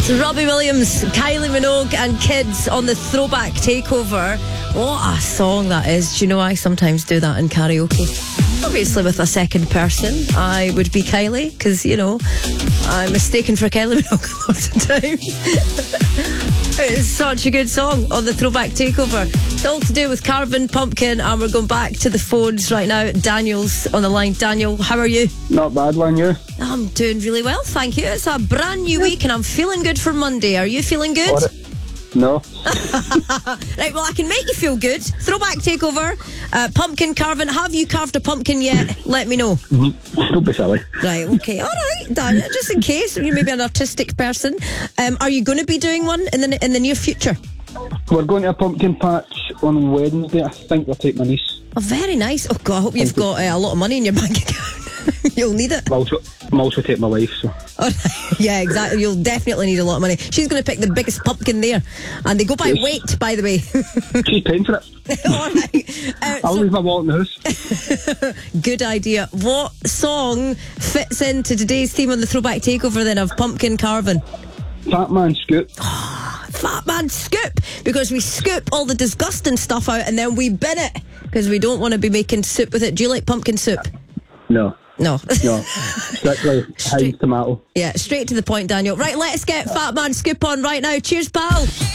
So Robbie Williams, Kylie Minogue and Kids on the Throwback Takeover. What a song that is. Do you know, I sometimes do that in karaoke. Obviously with a second person, I would be Kylie, because, you know, I'm mistaken for Kylie Minogue a lot of time. It's such a good song on the Throwback Takeover. It's all to do with Carvin Pumpkin, and we're going back to the phones right now. Daniel's on the line. Daniel, how are you? Not bad, Lynn, you? I'm doing really well, thank you. It's a brand new week and I'm feeling good for Monday. Are you feeling good? No. Right, well, I can make you feel good. Throwback Takeover, pumpkin carving. Have you carved a pumpkin yet? Let me know. Don't be silly. Right, okay. All right, Daniel, just in case. You're maybe an artistic person. Are you going to be doing one in the near future? We're going to a pumpkin patch on Wednesday. I think we'll take my niece. Oh, very nice. Oh, God, I hope you've got a lot of money in your bank account. You'll need it. I'm also taking my wife, so. Oh, yeah, exactly. You'll definitely need a lot of money. She's going to pick the biggest pumpkin there. And they go by weight, by the way. She's paying for it. All right. I'll leave my wallet in the house. Good idea. What song fits into today's theme on the Throwback Takeover then of pumpkin carving? Fat Man Scoop. Fat Man Scoop, because we scoop all the disgusting stuff out and then we bin it because we don't want to be making soup with it. Do you like pumpkin soup? No. No. Strictly Heinz tomato. Yeah, straight to the point, Daniel. Right, let's get Fat Man Scoop on right now. Cheers, pal.